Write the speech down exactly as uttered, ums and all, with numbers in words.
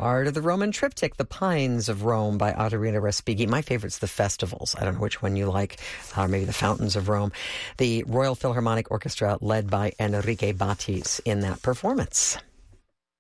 part of the Roman triptych, The Pines of Rome by Ottorino Respighi. My favorite's the festivals. I don't know which one you like, or maybe the Fountains of Rome. The Royal Philharmonic Orchestra led by Enrique Batis in that performance.